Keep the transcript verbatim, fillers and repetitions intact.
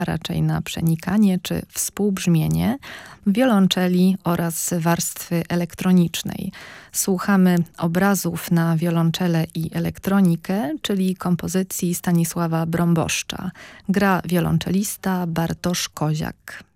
a raczej na przenikanie czy współbrzmienie wiolonczeli oraz warstwy elektronicznej. Słuchamy obrazów na wiolonczele i elektronikę, czyli kompozycji Stanisława Brąboszcza. Gra wiolonczelista Bartosz Koziak.